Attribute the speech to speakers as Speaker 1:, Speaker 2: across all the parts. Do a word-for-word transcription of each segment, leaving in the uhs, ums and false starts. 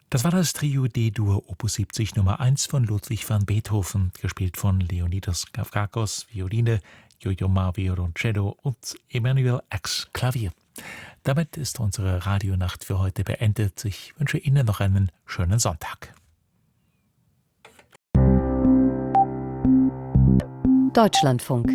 Speaker 1: Das war das Trio D-Dur Opus siebzig Nummer eins von Ludwig van Beethoven, gespielt von Leonidas Kavkakos, Violine, Yo-Yo Ma Violoncello und Emanuel Ax Klavier. Damit ist unsere Radionacht für heute beendet. Ich wünsche Ihnen noch einen schönen Sonntag.
Speaker 2: Deutschlandfunk.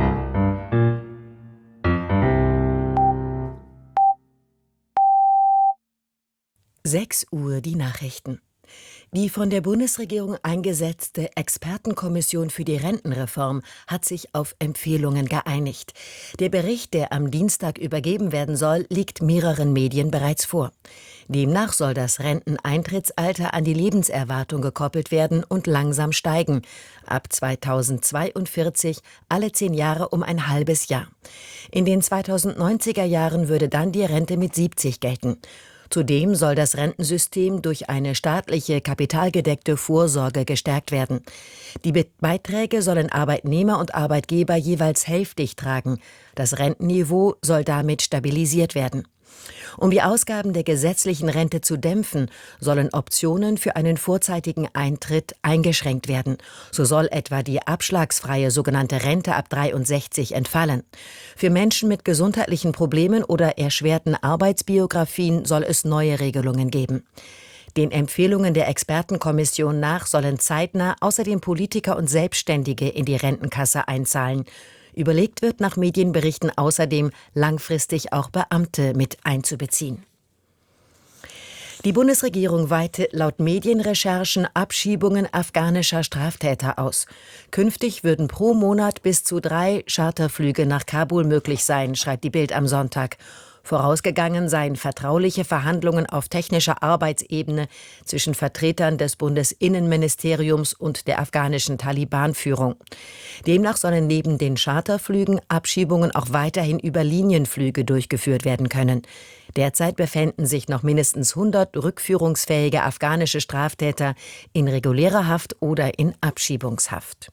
Speaker 3: sechs Uhr die Nachrichten. Die von der Bundesregierung eingesetzte Expertenkommission für die Rentenreform hat sich auf Empfehlungen geeinigt. Der Bericht, der am Dienstag übergeben werden soll, liegt mehreren Medien bereits vor. Demnach soll das Renteneintrittsalter an die Lebenserwartung gekoppelt werden und langsam steigen. Ab zweitausendzweiundvierzig alle zehn Jahre um ein halbes Jahr. In den zweitausendneunziger Jahren würde dann die Rente mit siebzig gelten. Zudem soll das Rentensystem durch eine staatliche kapitalgedeckte Vorsorge gestärkt werden. Die Be- Beiträge sollen Arbeitnehmer und Arbeitgeber jeweils hälftig tragen. Das Rentenniveau soll damit stabilisiert werden. Um die Ausgaben der gesetzlichen Rente zu dämpfen, sollen Optionen für einen vorzeitigen Eintritt eingeschränkt werden. So soll etwa die abschlagsfreie sogenannte Rente ab dreiundsechzig entfallen. Für Menschen mit gesundheitlichen Problemen oder erschwerten Arbeitsbiografien soll es neue Regelungen geben. Den Empfehlungen der Expertenkommission nach sollen zeitnah außerdem Politiker und Selbstständige in die Rentenkasse einzahlen. Überlegt wird nach Medienberichten außerdem, langfristig auch Beamte mit einzubeziehen. Die Bundesregierung weite laut Medienrecherchen Abschiebungen afghanischer Straftäter aus. Künftig würden pro Monat bis zu drei Charterflüge nach Kabul möglich sein, schreibt die Bild am Sonntag. Vorausgegangen seien vertrauliche Verhandlungen auf technischer Arbeitsebene zwischen Vertretern des Bundesinnenministeriums und der afghanischen Taliban-Führung. Demnach sollen neben den Charterflügen Abschiebungen auch weiterhin über Linienflüge durchgeführt werden können. Derzeit befänden sich noch mindestens hundert rückführungsfähige afghanische Straftäter in regulärer Haft oder in Abschiebungshaft.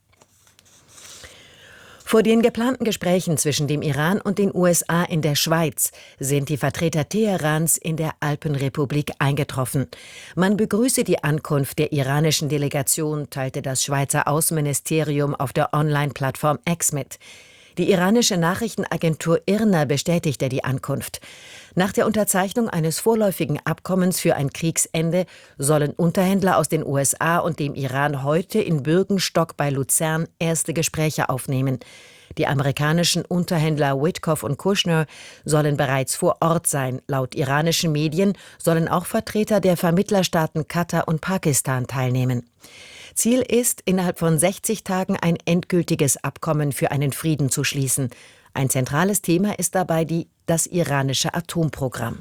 Speaker 3: Vor den geplanten Gesprächen zwischen dem Iran und den U S A in der Schweiz sind die Vertreter Teherans in der Alpenrepublik eingetroffen. Man begrüße die Ankunft der iranischen Delegation, teilte das Schweizer Außenministerium auf der Online-Plattform X mit. Die iranische Nachrichtenagentur I R N A bestätigte die Ankunft. Nach der Unterzeichnung eines vorläufigen Abkommens für ein Kriegsende sollen Unterhändler aus den U S A und dem Iran heute in Bürgenstock bei Luzern erste Gespräche aufnehmen. Die amerikanischen Unterhändler Witkoff und Kushner sollen bereits vor Ort sein. Laut iranischen Medien sollen auch Vertreter der Vermittlerstaaten Katar und Pakistan teilnehmen. Ziel ist, innerhalb von sechzig Tagen ein endgültiges Abkommen für einen Frieden zu schließen. Ein zentrales Thema ist dabei die, das iranische Atomprogramm.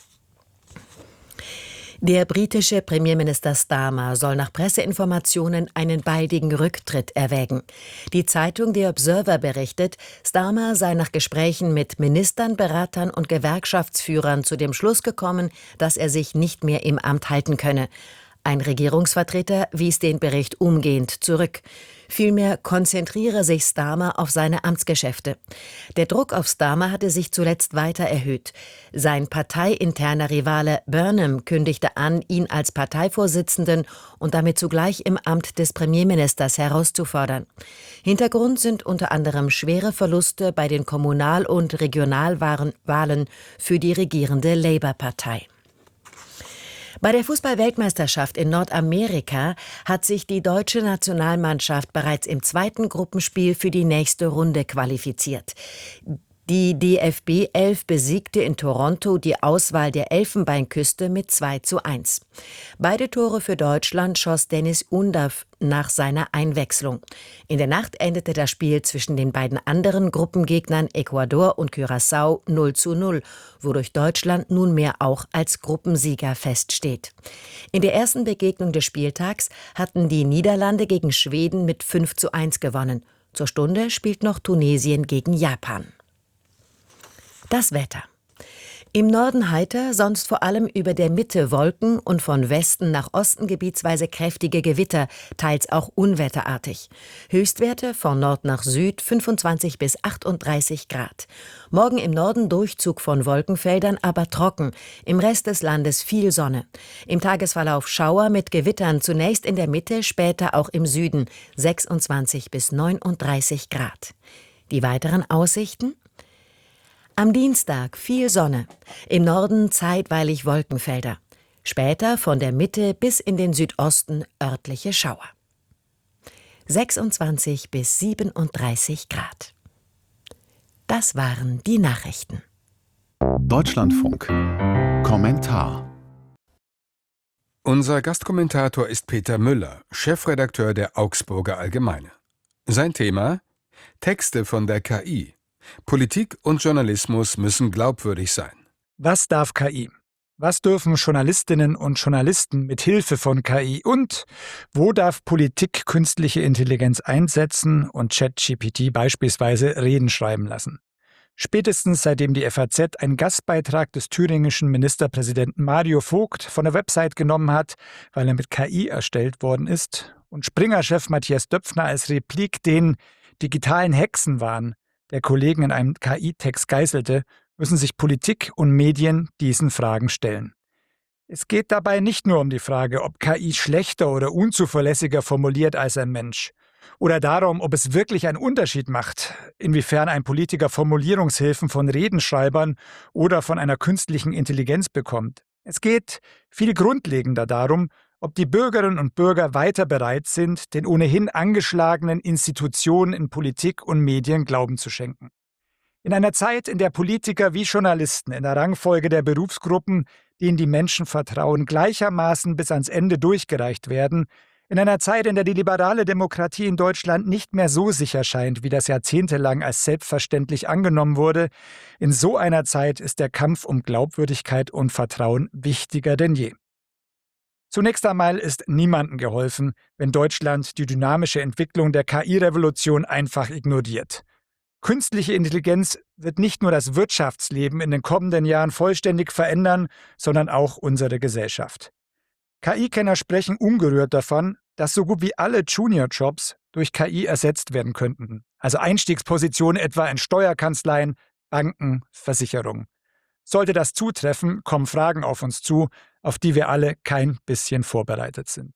Speaker 3: Der britische Premierminister Starmer soll nach Presseinformationen einen baldigen Rücktritt erwägen. Die Zeitung The Observer berichtet, Starmer sei nach Gesprächen mit Ministern, Beratern und Gewerkschaftsführern zu dem Schluss gekommen, dass er sich nicht mehr im Amt halten könne. Ein Regierungsvertreter wies den Bericht umgehend zurück. Vielmehr konzentriere sich Starmer auf seine Amtsgeschäfte. Der Druck auf Starmer hatte sich zuletzt weiter erhöht. Sein parteiinterner Rivale Burnham kündigte an, ihn als Parteivorsitzenden und damit zugleich im Amt des Premierministers herauszufordern. Hintergrund sind unter anderem schwere Verluste bei den Kommunal- und Regionalwahlen für die regierende Labour-Partei. Bei der Fußball-Weltmeisterschaft in Nordamerika hat sich die deutsche Nationalmannschaft bereits im zweiten Gruppenspiel für die nächste Runde qualifiziert. Die D F B elf besiegte in Toronto die Auswahl der Elfenbeinküste mit zwei zu eins. Beide Tore für Deutschland schoss Dennis Undav nach seiner Einwechslung. In der Nacht endete das Spiel zwischen den beiden anderen Gruppengegnern Ecuador und Curaçao null zu null, wodurch Deutschland nunmehr auch als Gruppensieger feststeht. In der ersten Begegnung des Spieltags hatten die Niederlande gegen Schweden mit fünf zu eins gewonnen. Zur Stunde spielt noch Tunesien gegen Japan. Das Wetter. Im Norden heiter, sonst vor allem über der Mitte Wolken und von Westen nach Osten gebietsweise kräftige Gewitter, teils auch unwetterartig. Höchstwerte von Nord nach Süd fünfundzwanzig bis achtunddreißig Grad. Morgen im Norden Durchzug von Wolkenfeldern, aber trocken. Im Rest des Landes viel Sonne. Im Tagesverlauf Schauer mit Gewittern, zunächst in der Mitte, später auch im Süden, sechsundzwanzig bis neununddreißig Grad. Die weiteren Aussichten? Am Dienstag viel Sonne, im Norden zeitweilig Wolkenfelder. Später von der Mitte bis in den Südosten örtliche Schauer. sechsundzwanzig bis siebenunddreißig Grad. Das waren die Nachrichten.
Speaker 4: Deutschlandfunk. Kommentar.
Speaker 5: Unser Gastkommentator ist Peter Müller, Chefredakteur der Augsburger Allgemeine. Sein Thema: Texte von der K I. Politik und Journalismus müssen glaubwürdig sein.
Speaker 6: Was darf K I? Was dürfen Journalistinnen und Journalisten mit Hilfe von K I? Und wo darf Politik künstliche Intelligenz einsetzen und ChatGPT beispielsweise Reden schreiben lassen? Spätestens seitdem die F A Z einen Gastbeitrag des thüringischen Ministerpräsidenten Mario Vogt von der Website genommen hat, weil er mit K I erstellt worden ist, und Springer-Chef Matthias Döpfner als Replik den digitalen Hexenwahn der Kollegen in einem K I-Text geißelte, müssen sich Politik und Medien diesen Fragen stellen. Es geht dabei nicht nur um die Frage, ob K I schlechter oder unzuverlässiger formuliert als ein Mensch, oder darum, ob es wirklich einen Unterschied macht, inwiefern ein Politiker Formulierungshilfen von Redenschreibern oder von einer künstlichen Intelligenz bekommt. Es geht viel grundlegender darum, ob die Bürgerinnen und Bürger weiter bereit sind, den ohnehin angeschlagenen Institutionen in Politik und Medien Glauben zu schenken. In einer Zeit, in der Politiker wie Journalisten in der Rangfolge der Berufsgruppen, denen die Menschen vertrauen, gleichermaßen bis ans Ende durchgereicht werden, in einer Zeit, in der die liberale Demokratie in Deutschland nicht mehr so sicher scheint, wie das jahrzehntelang als selbstverständlich angenommen wurde, in so einer Zeit ist der Kampf um Glaubwürdigkeit und Vertrauen wichtiger denn je. Zunächst einmal ist niemandem geholfen, wenn Deutschland die dynamische Entwicklung der K I-Revolution einfach ignoriert. Künstliche Intelligenz wird nicht nur das Wirtschaftsleben in den kommenden Jahren vollständig verändern, sondern auch unsere Gesellschaft. K I-Kenner sprechen ungerührt davon, dass so gut wie alle Junior-Jobs durch K I ersetzt werden könnten. Also Einstiegspositionen etwa in Steuerkanzleien, Banken, Versicherungen. Sollte das zutreffen, kommen Fragen auf uns zu, auf die wir alle kein bisschen vorbereitet sind.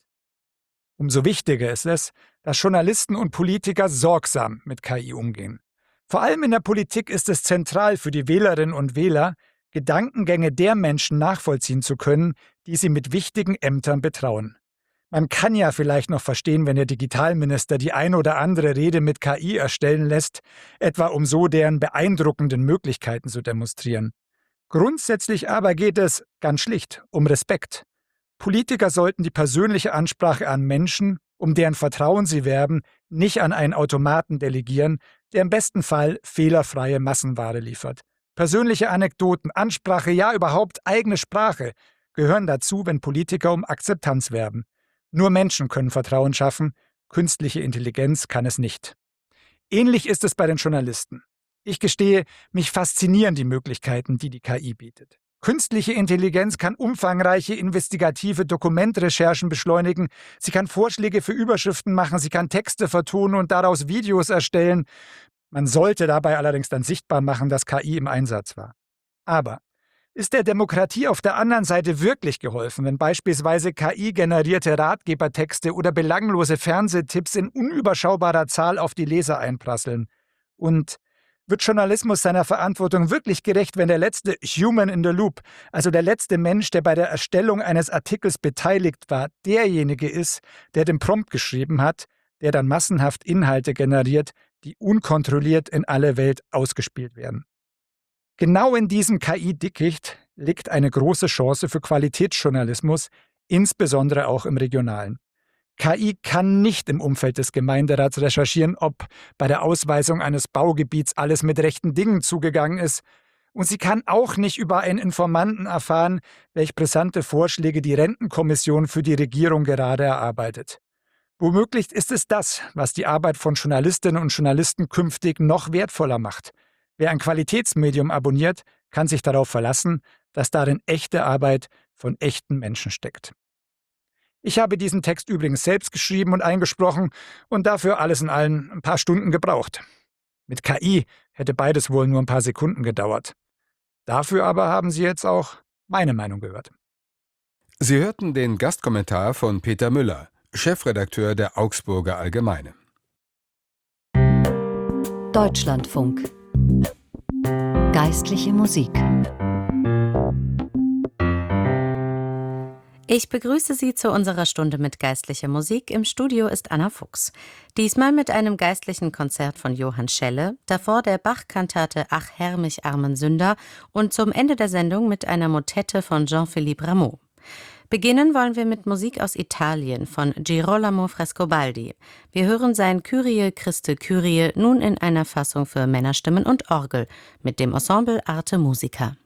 Speaker 6: Umso wichtiger ist es, dass Journalisten und Politiker sorgsam mit K I umgehen. Vor allem in der Politik ist es zentral für die Wählerinnen und Wähler, Gedankengänge der Menschen nachvollziehen zu können, die sie mit wichtigen Ämtern betrauen. Man kann ja vielleicht noch verstehen, wenn der Digitalminister die ein oder andere Rede mit K I erstellen lässt, etwa um so deren beeindruckenden Möglichkeiten zu demonstrieren. Grundsätzlich aber geht es, ganz schlicht, um Respekt. Politiker sollten die persönliche Ansprache an Menschen, um deren Vertrauen sie werben, nicht an einen Automaten delegieren, der im besten Fall fehlerfreie Massenware liefert. Persönliche Anekdoten, Ansprache, ja überhaupt eigene Sprache gehören dazu, wenn Politiker um Akzeptanz werben. Nur Menschen können Vertrauen schaffen, künstliche Intelligenz kann es nicht. Ähnlich ist es bei den Journalisten. Ich gestehe, mich faszinieren die Möglichkeiten, die die K I bietet. Künstliche Intelligenz kann umfangreiche investigative Dokumentrecherchen beschleunigen, sie kann Vorschläge für Überschriften machen, sie kann Texte vertonen und daraus Videos erstellen. Man sollte dabei allerdings dann sichtbar machen, dass K I im Einsatz war. Aber ist der Demokratie auf der anderen Seite wirklich geholfen, wenn beispielsweise K I-generierte Ratgebertexte oder belanglose Fernsehtipps in unüberschaubarer Zahl auf die Leser einprasseln? Und wird Journalismus seiner Verantwortung wirklich gerecht, wenn der letzte Human in the Loop, also der letzte Mensch, der bei der Erstellung eines Artikels beteiligt war, derjenige ist, der den Prompt geschrieben hat, der dann massenhaft Inhalte generiert, die unkontrolliert in alle Welt ausgespielt werden? Genau in diesem K I-Dickicht liegt eine große Chance für Qualitätsjournalismus, insbesondere auch im Regionalen. K I kann nicht im Umfeld des Gemeinderats recherchieren, ob bei der Ausweisung eines Baugebiets alles mit rechten Dingen zugegangen ist. Und sie kann auch nicht über einen Informanten erfahren, welche brisante Vorschläge die Rentenkommission für die Regierung gerade erarbeitet. Womöglich ist es das, was die Arbeit von Journalistinnen und Journalisten künftig noch wertvoller macht. Wer ein Qualitätsmedium abonniert, kann sich darauf verlassen, dass darin echte Arbeit von echten Menschen steckt. Ich habe diesen Text übrigens selbst geschrieben und eingesprochen und dafür alles in allem ein paar Stunden gebraucht. Mit K I hätte beides wohl nur ein paar Sekunden gedauert. Dafür aber haben Sie jetzt auch meine Meinung gehört.
Speaker 5: Sie hörten den Gastkommentar von Peter Müller, Chefredakteur der Augsburger Allgemeine.
Speaker 2: Deutschlandfunk. Geistliche Musik.
Speaker 7: Ich begrüße Sie zu unserer Stunde mit geistlicher Musik. Im Studio ist Anna Fuchs. Diesmal mit einem geistlichen Konzert von Johann Schelle, davor der Bach-Kantate Ach Herr, mich armen Sünder und zum Ende der Sendung mit einer Motette von Jean-Philippe Rameau. Beginnen wollen wir mit Musik aus Italien von Girolamo Frescobaldi. Wir hören sein Kyrie Christe Kyrie nun in einer Fassung für Männerstimmen und Orgel mit dem Ensemble Arte Musica.